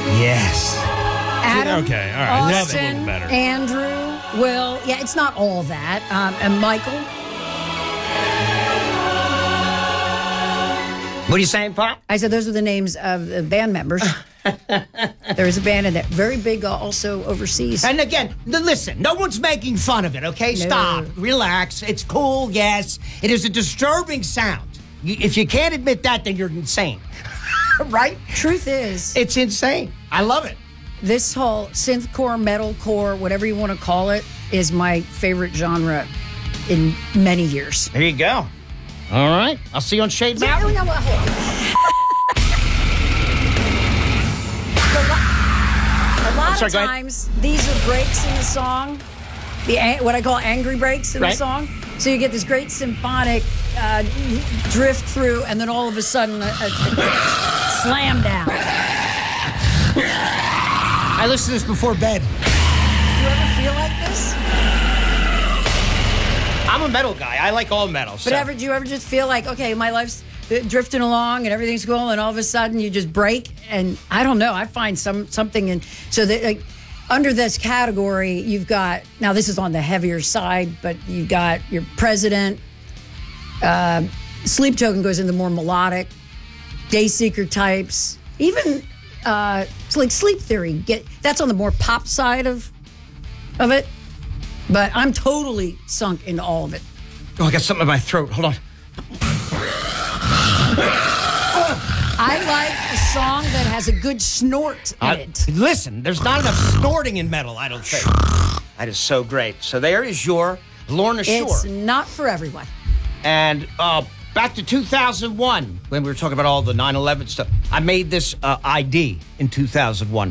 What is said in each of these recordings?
Yes. Adam, Okay, all right. That's a Austin, little better. Andrew, Will. Yeah, it's not all that. And Michael. What are you saying, Pop? I said those are the names of the band members. There is a band in there. Very big also overseas. And again, listen, no one's making fun of it, okay? No. Stop. Relax. It's cool, yes. It is a disturbing sound. If you can't admit that, then you're insane. Right? Truth is, It's insane. I love it. this whole synthcore, metalcore, whatever you want to call it, is my favorite genre in many years. There you go. All right. I'll see you on Shade Mountain. A lot Sorry, of go ahead. times, these are breaks in the song, what I call angry breaks in the Right. song. So you get this great symphonic drift through, and then all of a sudden, a slam down. I listen to this before bed. Do you ever feel like this? I'm a metal guy. I like all metal. But do you ever just feel like, okay, my life's drifting along and everything's cool, and all of a sudden you just break? And I don't know. I find something in so that like under this category, you've got now this is on the heavier side, but you've got your President. Sleep Token goes into more melodic, Dayseeker types, even it's like Sleep Theory. That's on the more pop side of it. But I'm totally sunk into all of it. Oh, I got something in my throat. Hold on. I like a song that has a good snort in it. Listen, there's not enough snorting in metal, I don't think. That is so great. So there is your Lorna Shore. It's not for everyone. And back to 2001, when we were talking about all the 9/11 stuff. I made this ID in 2001.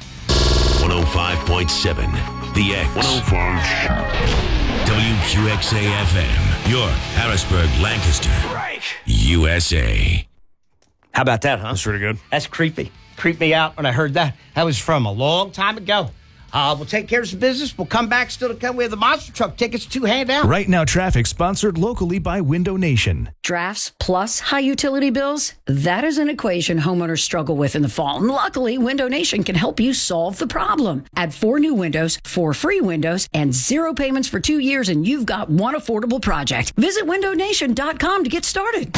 105.7 The X. 105. WQXA-FM. York, Harrisburg, Lancaster. Right. USA. How about that, huh? That's pretty good. That's creepy. Creeped me out when I heard that. That was from a long time ago. We'll take care of some business. We'll come back still to come. We have the monster truck tickets to hand out. Right Now Traffic, sponsored locally by Window Nation. Drafts plus high utility bills? That is an equation homeowners struggle with in the fall. And luckily, Window Nation can help you solve the problem. Add 4 new windows, 4 free windows, and 0 payments for 2 years, and you've got one affordable project. Visit windownation.com to get started.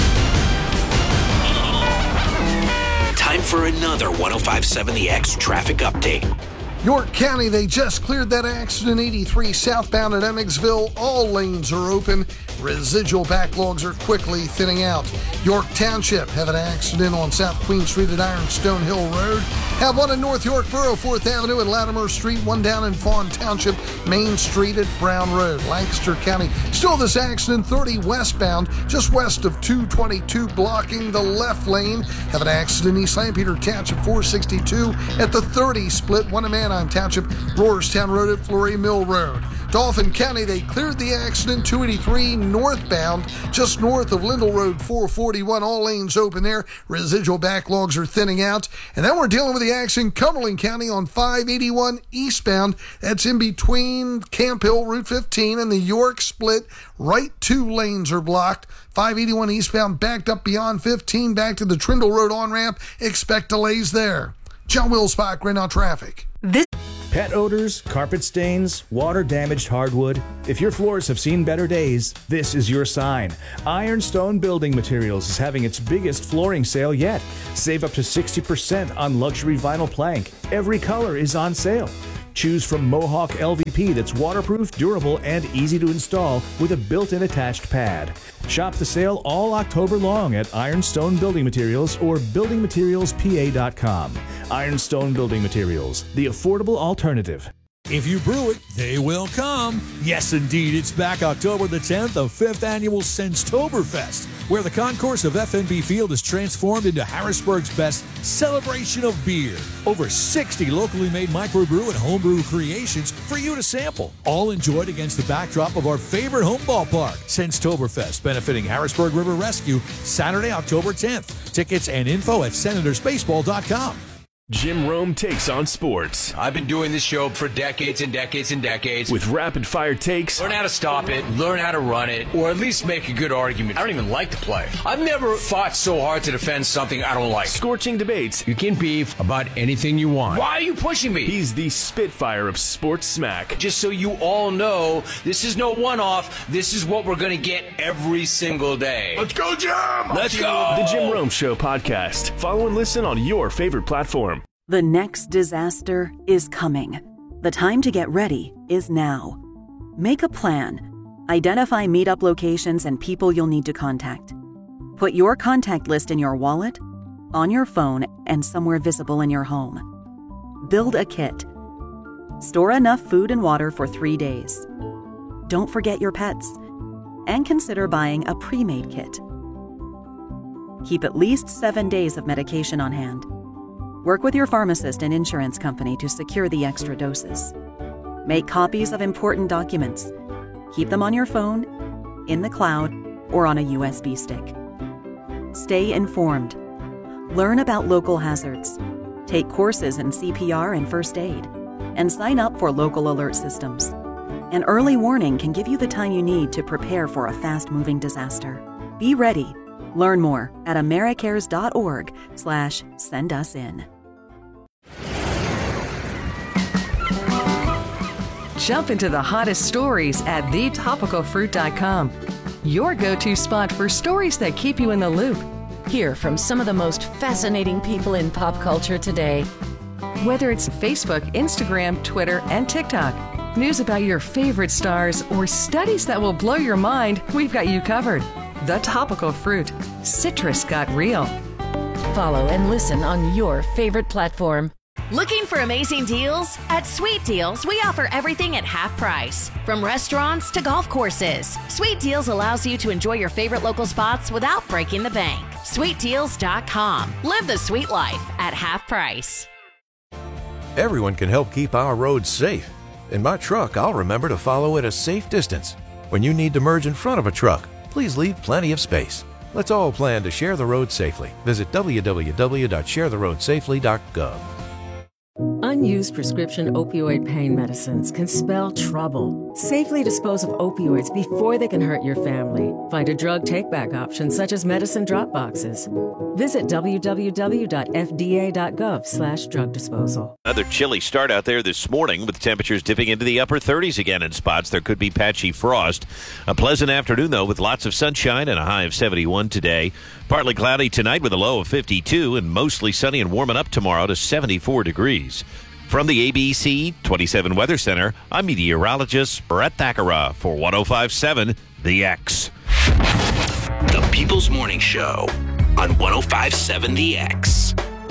Time for another 105.7 The X traffic update. York County, they just cleared that accident 83 southbound at Emmetsville. All lanes are open. Residual backlogs are quickly thinning out. York Township have an accident on South Queen Street at Ironstone Hill Road. Have one in North York Borough, 4th Avenue and Latimer Street. One down in Fawn Township, Main Street at Brown Road. Lancaster County, still this accident 30 westbound, just west of 222, blocking the left lane. Have an accident East Lampeter Township, 462 at the 30 split. One in Manheim Township, Roarstown Road at Fleury Mill Road. Dauphin County, they cleared the accident 283 northbound, just north of Lindell Road, 441. All lanes open there. Residual backlogs are thinning out. And then we're dealing with the accident Cumberland County on 581 eastbound. That's in between Camp Hill, Route 15, and the York split. Right 2 lanes are blocked. 581 eastbound backed up beyond 15 back to the Trindle Road on-ramp. Expect delays there. John Wilspach, right now traffic. Pet odors, carpet stains, water-damaged hardwood. If your floors have seen better days, this is your sign. Ironstone Building Materials is having its biggest flooring sale yet. Save up to 60% on luxury vinyl plank. Every color is on sale. Choose from Mohawk LVP that's waterproof, durable, and easy to install with a built-in attached pad. Shop the sale all October long at Ironstone Building Materials or buildingmaterialspa.com. Ironstone Building Materials, the affordable alternative. If you brew it, they will come. Yes, indeed. It's back October the 10th, the 5th annual Senstoberfest, where the concourse of FNB Field is transformed into Harrisburg's best celebration of beer. Over 60 locally made microbrew and homebrew creations for you to sample, all enjoyed against the backdrop of our favorite home ballpark. Senstoberfest, benefiting Harrisburg River Rescue, Saturday, October 10th. Tickets and info at senatorsbaseball.com. Jim Rome takes on sports. I've been doing this show for decades and decades and decades. With rapid-fire takes. Learn how to stop it, learn how to run it, or at least make a good argument. I don't even like to play. I've never fought so hard to defend something I don't like. Scorching debates. You can beef about anything you want. Why are you pushing me? He's the Spitfire of sports smack. Just so you all know, this is no one-off. This is what we're going to get every single day. Let's go, Jim! Let's go! The Jim Rome Show podcast. Follow and listen on your favorite platform. The next disaster is coming. The time to get ready is now. Make a plan. Identify meetup locations and people you'll need to contact. Put your contact list in your wallet, on your phone, and somewhere visible in your home. Build a kit. Store enough food and water for 3 days. Don't forget your pets. And consider buying a pre-made kit. Keep at least 7 days of medication on hand. Work with your pharmacist and insurance company to secure the extra doses. Make copies of important documents. Keep them on your phone, in the cloud, or on a USB stick. Stay informed. Learn about local hazards. Take courses in CPR and first aid. And sign up for local alert systems. An early warning can give you the time you need to prepare for a fast-moving disaster. Be ready. Learn more at americares.org/send-us-in. Jump into the hottest stories at thetopicalfruit.com. Your go-to spot for stories that keep you in the loop. Hear from some of the most fascinating people in pop culture today. Whether it's Facebook, Instagram, Twitter, and TikTok, news about your favorite stars, or studies that will blow your mind, we've got you covered. The Topical Fruit. Citrus got real. Follow and listen on your favorite platform. Looking for amazing deals? At Sweet Deals, we offer everything at half price. From restaurants to golf courses, Sweet Deals allows you to enjoy your favorite local spots without breaking the bank. SweetDeals.com. Live the sweet life at half price. Everyone can help keep our roads safe. In my truck, I'll remember to follow at a safe distance. When you need to merge in front of a truck, please leave plenty of space. Let's all plan to share the road safely. Visit www.sharetheroadsafely.gov. Unused prescription opioid pain medicines can spell trouble. Safely dispose of opioids before they can hurt your family. Find a drug take-back option such as medicine drop boxes. Visit www.fda.gov/drug disposal. Another chilly start out there this morning with temperatures dipping into the upper 30s again in spots. There could be patchy frost. A pleasant afternoon, though, with lots of sunshine and a high of 71 today. Partly cloudy tonight with a low of 52 and mostly sunny and warming up tomorrow to 74 degrees. From the ABC 27 Weather Center, I'm meteorologist Brett Thakara for 105.7 The X. The People's Morning Show on 105.7 The X.